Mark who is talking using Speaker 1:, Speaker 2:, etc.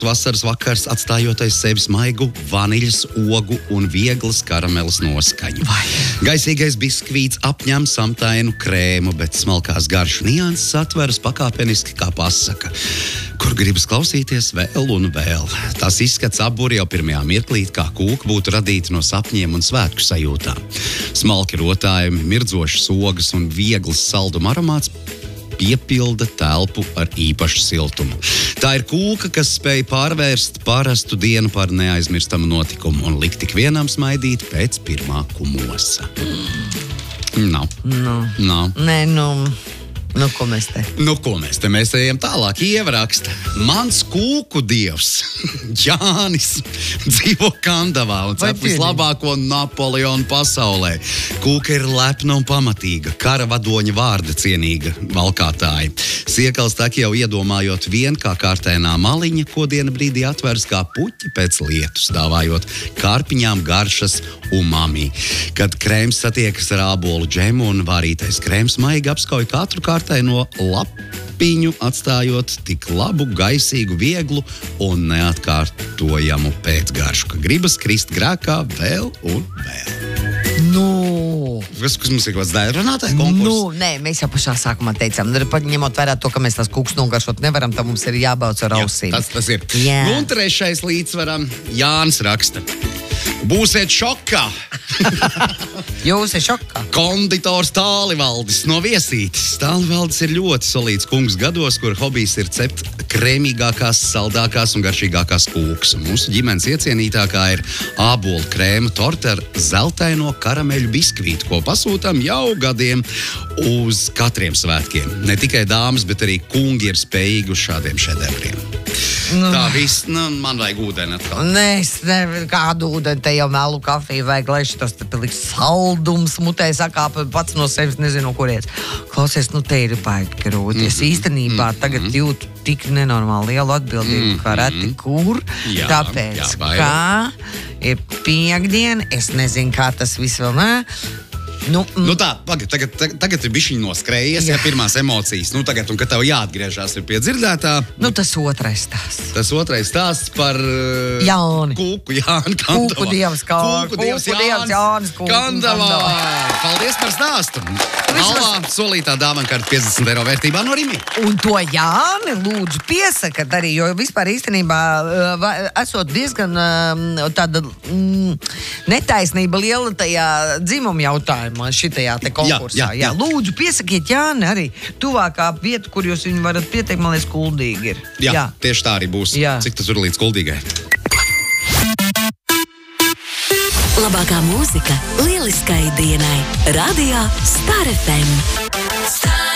Speaker 1: vasaras vakars, atstājot aiz sevis maigu, vaniļas, ogu un vieglas karameles noskaņu. Gaisīgais biskvīts apņem samtainu krēmu, bet smalkās garšu nianses atveras pakāpeniski kā pasaka, kur gribas klausīties vēl un vēl. Tas izskats apbur jau pirmajā mirklī, kā kūka būtu radīta no sapņiem un svētku sajūtām. Smalki rotājumi, mirdzošas ogas un vieglas salduma aromāts piepilda telpu ar īpašu siltumu. Tā ir kūka, kas spēj pārvērst parastu dienu par neaizmirstamu notikumu un likt tik vienam smaidīt pēc pirmā kumosa. Nav.
Speaker 2: Nē, ko mēs te?
Speaker 1: Mēs ejam tālāk. Ieva raksta. Mans kūku dievs, Jānis, dzīvo Kandavā un cep vislabāko Napoleonu pasaulē. Kūka ir lepna un pamatīga, kara vadoņa vārda cienīga valkātāji. Siekals tak jau iedomājot vien kā kārtēnā maliņa, ko diena brīdī atveras kā puķi pēc lietus, dāvājot karpiņām garšas umami. Kad krēms satiekas ar ābolu džemu un vārītais krēms maigi apskauj katru kārtēno lapiņu, atstājot tik labu, gaisīgu, vieglu un neatkārtojamu pēcgaršu, ka gribas krist grēkā vēl un vēl. Kas mums ir kaut kāds dēļrunātāja konkurss?
Speaker 2: Nē, mēs jau pašā sākumā teicām, ņemot vērā to, ka mēs tās kūkas nogaršot nevaram, tad mums ir jābauc ar ausīm.
Speaker 1: Tas ir. Un trešais līdzsvaram Jānis raksta. Būsiet šokā!
Speaker 2: Jūs ir šokā?
Speaker 1: Konditors Tālivaldis no Viesītes. Tālivaldis ir ļoti solīts kungs gados, kur hobijs ir cept krēmīgākās, saldākās un garšīgākās kūkas. Mūsu ģimenes iecienītākā ir ābolu krēma torte ar zeltaino karameļu biskvītu, ko pasūtām jau gadiem uz katriem svētkiem. Ne tikai dāmas, bet arī kungi ir spējīgi uz šādiem šedevriem. Tā viss, man vajag ūdeni atkal.
Speaker 2: Nē, kādu ūdeni, te jau melu kafiju vajag, lai šitas te paliks saldums, mutē sakāpa pats no sevis, nezinu, kurienes. Klausies, te ir baigi grūti. Es īstenībā tagad jūtu tik nenormāli lielu atbildību, kā reti kur, tāpēc, kā ir piekdiena, es nezinu, kā tas viss vēl, ne? Tagad ir bišķiņ noskrējies, pirmās emocijas. Tagad, un kad tev jāatgriežās ir pie dzirdētā. Tas otrais stāsts.
Speaker 1: Tas otrais stāsts par
Speaker 2: Jāni.
Speaker 1: Kūku Jāni Kandavā.
Speaker 2: Kūku dievs Jānis
Speaker 1: Kandavā. Paldies par stāstu. Alvā solītā dāvankarte 50 eiro vērtībā no Rimi.
Speaker 2: Un to Jāni lūdzu piesakat arī, jo vispār īstenībā esot diezgan tāda netaisnība liela tajā dzimuma jautājumā. Šitajā te konkursā. Jā. Lūdzu, piesakiet Jāni arī tuvākā vieta, kur jūs viņu varat pieteikt, man liekas, Kuldīgi ir.
Speaker 1: Jā, tieši tā arī būs. Jā. Cik tas ir līdz Kuldīgai?
Speaker 3: Labākā mūzika lieliskai dienai. Radio Star FM.